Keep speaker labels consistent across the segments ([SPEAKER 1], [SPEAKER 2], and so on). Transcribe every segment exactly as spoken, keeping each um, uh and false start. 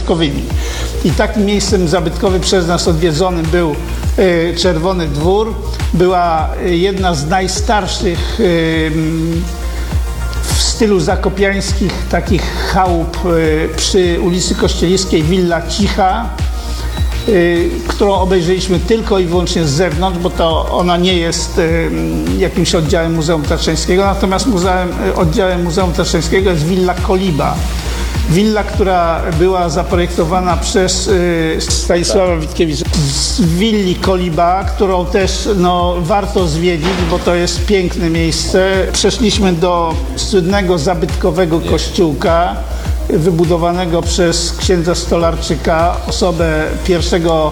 [SPEAKER 1] zabytkowymi. I takim miejscem zabytkowym przez nas odwiedzonym był Czerwony Dwór. Była jedna z najstarszych w stylu zakopiańskich takich chałup przy ulicy Kościeliskiej, Willa Cicha, którą obejrzeliśmy tylko i wyłącznie z zewnątrz, bo to ona nie jest jakimś oddziałem Muzeum Tatrzańskiego, natomiast muzeum, oddziałem Muzeum Tatrzańskiego jest Willa Koliba. Willa, która była zaprojektowana przez Stanisława Witkiewicza z willi Koliba, którą też no, warto zwiedzić, bo to jest piękne miejsce. Przeszliśmy do słynnego zabytkowego kościółka wybudowanego przez księdza Stolarczyka, osobę pierwszego,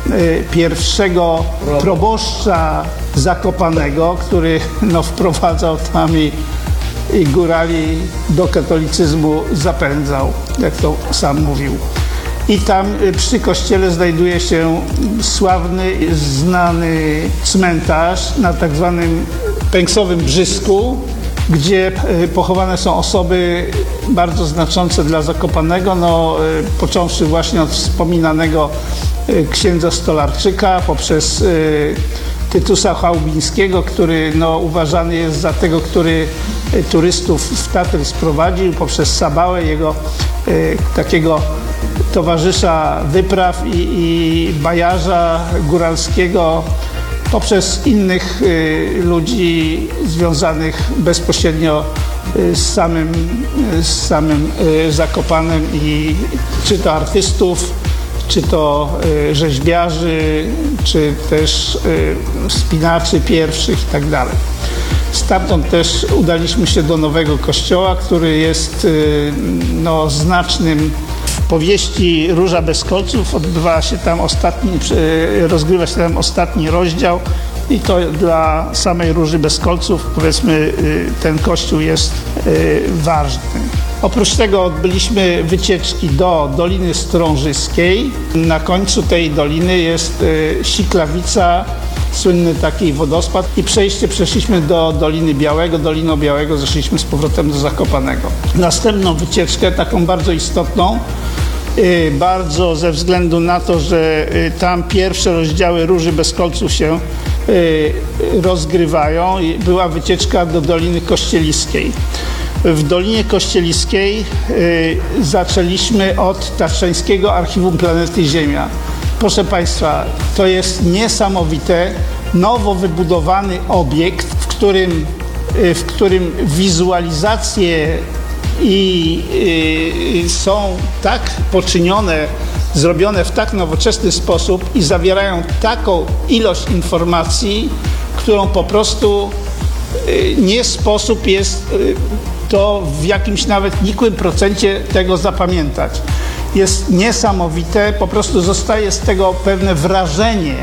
[SPEAKER 1] pierwszego proboszcza Zakopanego, który no, wprowadzał tam i i górali do katolicyzmu zapędzał, jak to sam mówił. I tam przy kościele znajduje się sławny, znany cmentarz na tak zwanym Pęksowym Brzysku, gdzie pochowane są osoby bardzo znaczące dla Zakopanego, no, począwszy właśnie od wspominanego księdza Stolarczyka, poprzez Tytusa Chałubińskiego, który no, uważany jest za tego, który turystów w Tatry sprowadził, poprzez Sabałę, jego y, takiego towarzysza wypraw i, i bajarza góralskiego, poprzez innych y, ludzi związanych bezpośrednio y, z samym, y, z samym y, Zakopanem, i czy to artystów, czy to y, rzeźbiarzy, czy też y, wspinaczy pierwszych i tak dalej. Stamtąd też udaliśmy się do nowego kościoła, który jest y, no, znacznym. W powieści Róża bez kolców odbywa się tam ostatni, y, rozgrywa się tam ostatni rozdział i to dla samej Róży bez kolców, powiedzmy, y, ten kościół jest y, ważny. Oprócz tego odbyliśmy wycieczki do Doliny Strążyskiej. Na końcu tej doliny jest y, Siklawica, słynny taki wodospad, i przejście przeszliśmy do Doliny Białego. Doliną Białego zeszliśmy z powrotem do Zakopanego. Następną wycieczkę, taką bardzo istotną, y, bardzo ze względu na to, że y, tam pierwsze rozdziały Róży bez kolców się y, rozgrywają, i była wycieczka do Doliny Kościeliskiej. W Dolinie Kościeliskiej y, zaczęliśmy od Tatrzańskiego Archiwum Planety Ziemia. Proszę Państwa, to jest niesamowite, nowo wybudowany obiekt, w którym, y, w którym wizualizacje i y, są tak poczynione, zrobione w tak nowoczesny sposób i zawierają taką ilość informacji, którą po prostu y, nie sposób jest y, to w jakimś nawet nikłym procencie tego zapamiętać. Jest niesamowite, po prostu zostaje z tego pewne wrażenie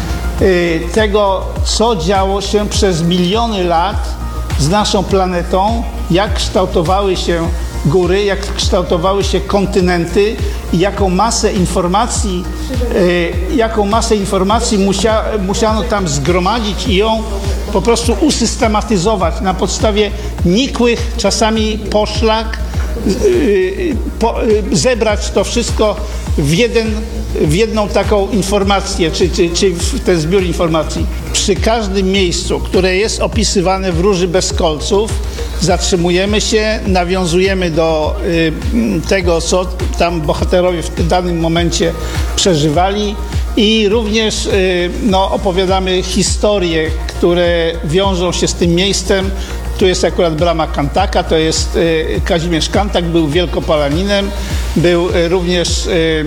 [SPEAKER 1] y, tego, co działo się przez miliony lat z naszą planetą, jak kształtowały się góry, jak kształtowały się kontynenty i jaką masę informacji, y, jaką masę informacji musia, musiano tam zgromadzić i ją po prostu usystematyzować na podstawie nikłych, czasami poszlak, y, po, y, zebrać to wszystko w, jeden, w jedną taką informację, czy, czy, czy w ten zbiór informacji. Przy każdym miejscu, które jest opisywane w Róży bez kolców, zatrzymujemy się, nawiązujemy do y, tego, co tam bohaterowie w danym momencie przeżywali, i również y, no, opowiadamy historie, które wiążą się z tym miejscem. Tu jest akurat brama Kantaka, to jest y, Kazimierz Kantak, był wielkopalaninem, był y, również y,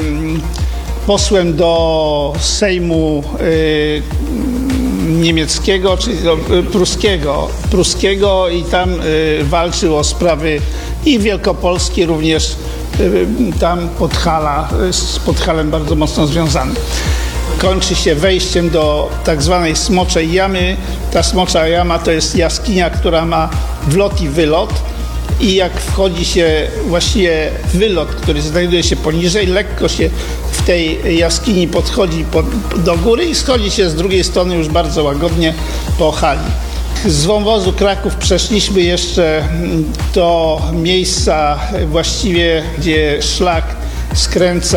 [SPEAKER 1] posłem do Sejmu y, niemieckiego, czy y, pruskiego, pruskiego i tam y, walczył o sprawy i Wielkopolski, również y, tam Podhala, z Podhalem bardzo mocno związany. Kończy się wejściem do tak zwanej Smoczej Jamy. Ta Smocza Jama to jest jaskinia, która ma wlot i wylot, i jak wchodzi się właściwie wylot, który znajduje się poniżej, lekko się w tej jaskini podchodzi pod, do góry i schodzi się z drugiej strony już bardzo łagodnie po hali. Z wąwozu Kraków przeszliśmy jeszcze do miejsca właściwie, gdzie szlak skręca